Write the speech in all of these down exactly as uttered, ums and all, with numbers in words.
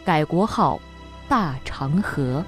改国号大长河。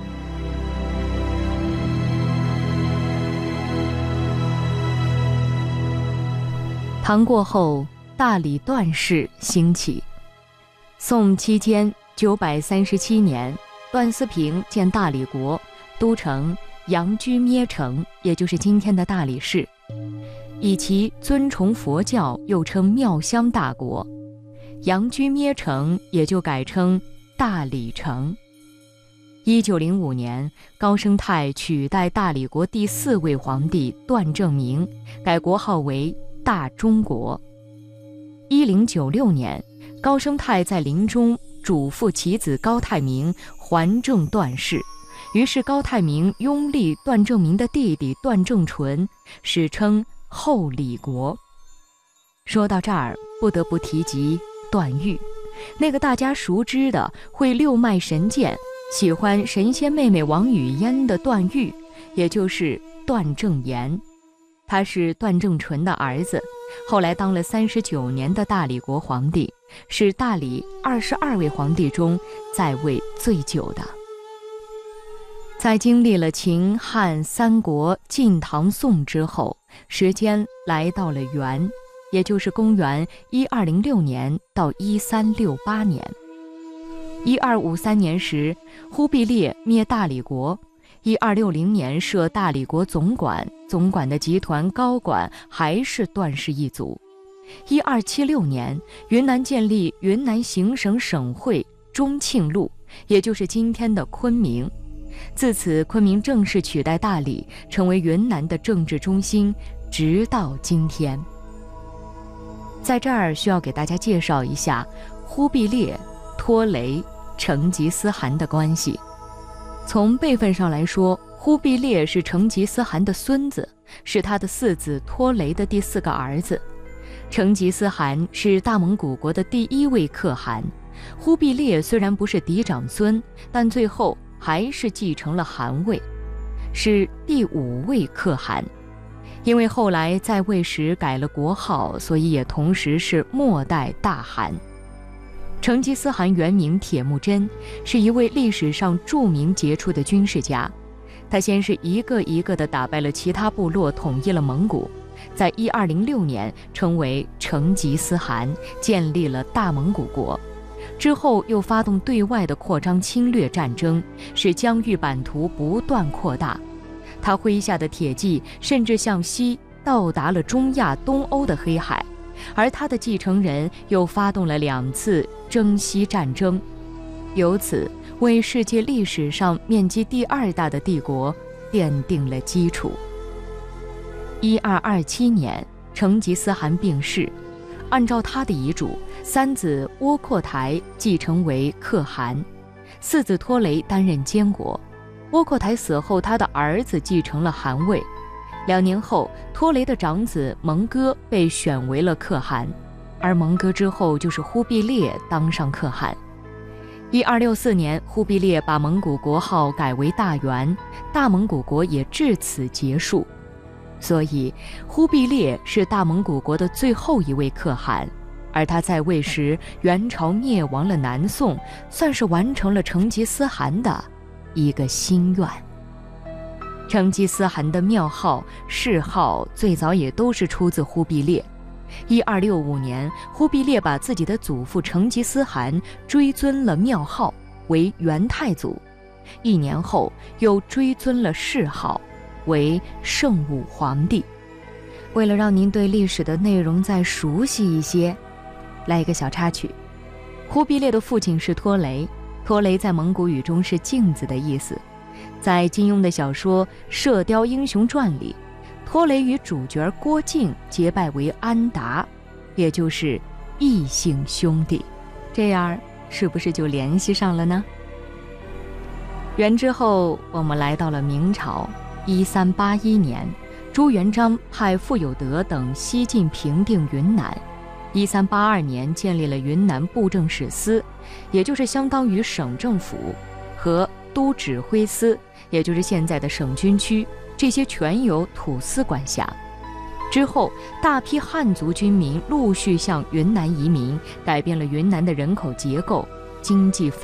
唐过后，大理段氏兴起。宋期间九百三十七年，段思平建大理国，都城杨居咩城，也就是今天的大理市，以其尊崇佛教，又称妙香大国。杨居咩城也就改称大理城。一九零五年，高升泰取代大理国第四位皇帝段正明，改国号为大中国。一零九六年，高升泰在临终嘱咐其子高泰明还政段氏，于是高泰明拥立段正明的弟弟段正淳，史称后李国。说到这儿，不得不提及段誉，那个大家熟知的会六脉神剑、喜欢神仙妹妹王语嫣的段誉，也就是段正言。他是段正淳的儿子，后来当了三十九年的大理国皇帝，是大理二十二位皇帝中在位最久的。在经历了秦汉三国晋唐宋之后，时间来到了元，也就是公元一二零六年到一三六八年。一二五三年时，忽必烈灭大理国。一二六零年设大理国总管，总管的集团高管还是段氏一族。一二七六年，云南建立云南行省省会中庆路，也就是今天的昆明。自此，昆明正式取代大理，成为云南的政治中心，直到今天。在这儿需要给大家介绍一下忽必烈、托雷、成吉思汗的关系。从辈分上来说，忽必烈是成吉思汗的孙子，是他的四子托雷的第四个儿子。成吉思汗是大蒙古国的第一位可汗，忽必烈虽然不是嫡长孙，但最后还是继承了汗位，是第五位可汗。因为后来在位时改了国号，所以也同时是末代大汗。成吉思汗原名铁木真，是一位历史上著名杰出的军事家。他先是一个一个地打败了其他部落，统一了蒙古，在一二零六年成为成吉思汗，建立了大蒙古国。之后又发动对外的扩张侵略战争，使疆域版图不断扩大。他麾下的铁骑甚至向西到达了中亚、东欧的黑海，而他的继承人又发动了两次征西战争，由此为世界历史上面积第二大的帝国奠定了基础。一二二七年，成吉思汗病逝，按照他的遗嘱，三子窝阔台继承为可汗，四子托雷担任监国。窝阔台死后，他的儿子继承了汗位。两年后，托雷的长子蒙哥被选为了可汗，而蒙哥之后就是忽必烈当上可汗。一二六四年，忽必烈把蒙古国号改为大元，大蒙古国也至此结束。所以，忽必烈是大蒙古国的最后一位可汗，而他在位时，元朝灭亡了南宋，算是完成了成吉思汗的一个心愿。成吉思汗的庙号、谥号最早也都是出自忽必烈。一二六五年，忽必烈把自己的祖父成吉思汗追尊了庙号为元太祖，一年后又追尊了谥号为圣武皇帝。为了让您对历史的内容再熟悉一些，来一个小插曲。忽必烈的父亲是托雷，托雷在蒙古语中是镜子的意思。在金庸的小说《射雕英雄传》里，托雷与主角郭靖结拜为安达，也就是异姓兄弟，这样是不是就联系上了呢？元之后，我们来到了明朝。一三八一年，朱元璋派傅有德等西进平定云南。一三八二年，建立了云南布政使司，也就是相当于省政府，和都指挥司，也就是现在的省军区，这些全由土司管辖。之后，大批汉族军民陆续向云南移民，改变了云南的人口结构，经济发